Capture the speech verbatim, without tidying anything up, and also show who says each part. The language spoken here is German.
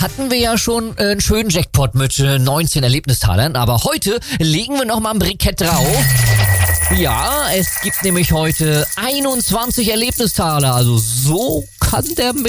Speaker 1: hatten wir ja schon äh, einen schönen Jackpot mit äh, neunzehn Erlebnistalern, aber heute legen wir nochmal ein Brikett drauf. Ja, es gibt nämlich heute einundzwanzig Erlebnistaler, also so kann der mit